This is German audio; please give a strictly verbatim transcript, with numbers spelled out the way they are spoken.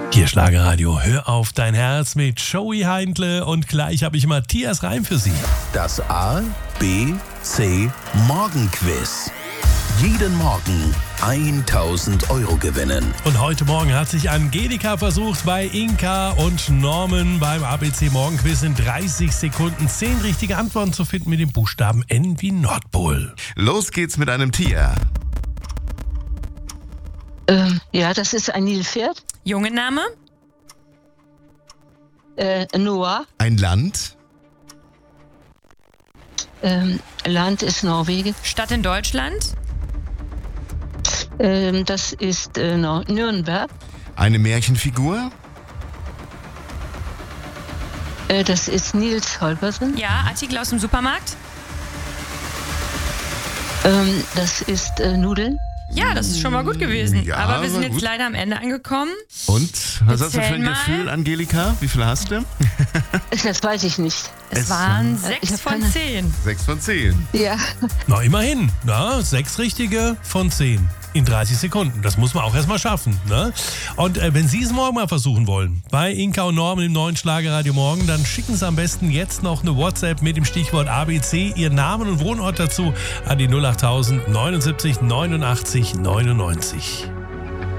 Hier Schlagerradio, hör auf dein Herz mit Joey Heindle und gleich habe ich Matthias Reim für Sie. Das A, B, C Morgenquiz. Jeden Morgen tausend Euro gewinnen. Und heute Morgen hat sich Angelika versucht, bei Inka und Norman beim A B C Morgenquiz in dreißig Sekunden zehn richtige Antworten zu finden mit dem Buchstaben N wie Nordpol. Los geht's mit einem Tier. Ähm, ja, das ist ein Nilpferd. Junge Name? Äh, Noah. Ein Land. Ähm, Land ist Norwegen. Stadt in Deutschland? Ähm, das ist äh, Nor- Nürnberg. Eine Märchenfigur. Äh, das ist Nils Holgersen. Ja, Artikel aus dem Supermarkt? Ähm, das ist äh, Nudeln. Ja, das ist schon mal gut gewesen. Ja, aber wir sind war jetzt gut. leider am Ende angekommen. Und was hast du für Erzähl ein mal. Gefühl, Angelika? Wie viel hast du? Das weiß ich nicht. Es, Es waren ich sechs hab von keine- zehn. Sechs von zehn. Ja. Na, immerhin. Na, sechs richtige von zehn. In dreißig Sekunden. Das muss man auch erstmal schaffen. Ne? Und äh, wenn Sie es morgen mal versuchen wollen, bei Inka und Norman im neuen Schlagerradio Morgen, dann schicken Sie am besten jetzt noch eine WhatsApp mit dem Stichwort A B C, Ihren Namen und Wohnort dazu an die null acht tausend neunundsiebzig neunundachtzig neunundneunzig.